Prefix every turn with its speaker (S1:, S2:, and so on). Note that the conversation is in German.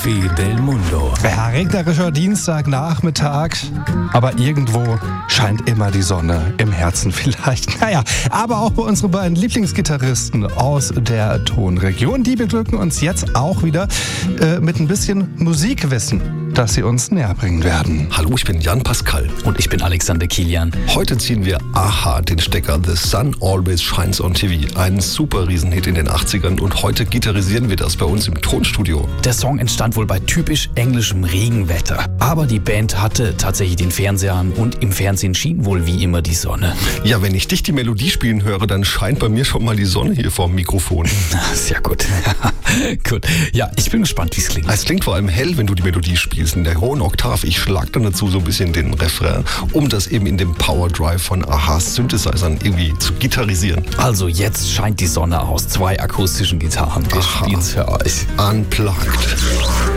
S1: Café del Mundo.
S2: Ja, regnerischer Dienstagnachmittag, aber irgendwo scheint immer die Sonne im Herzen vielleicht. Naja, aber auch bei unseren beiden Lieblingsgitarristen aus der Tonregion, die beglücken uns jetzt auch wieder mit ein bisschen Musikwissen, das sie uns näher bringen werden.
S3: Hallo, ich bin Jan Pascal.
S4: Und ich bin Alexander Kilian.
S3: Heute ziehen wir a-ha den Stecker The Sun Always Shines on TV. Ein super Riesenhit in den 80ern und heute gitarrisieren wir das bei uns im Tonstudio.
S4: Der Song entstand wohl bei typisch englischem Regenwetter. Aber die Band hatte tatsächlich den Fernseher an und im Fernsehen schien wohl wie immer die Sonne.
S3: Ja, wenn ich dich die Melodie spielen höre, dann scheint bei mir schon mal die Sonne hier vorm Mikrofon.
S4: Sehr gut. Gut. Ja, ich bin gespannt, wie es klingt.
S3: Es klingt vor allem hell, wenn du die Melodie spielst in der hohen Oktav. Ich schlag dann dazu so ein bisschen den Refrain, um das eben in dem Power Drive von a-ha's Synthesizern irgendwie zu gitarrisieren.
S4: Also jetzt scheint die Sonne aus 2 akustischen Gitarren. Wir spielen's für euch.
S3: Unplugged.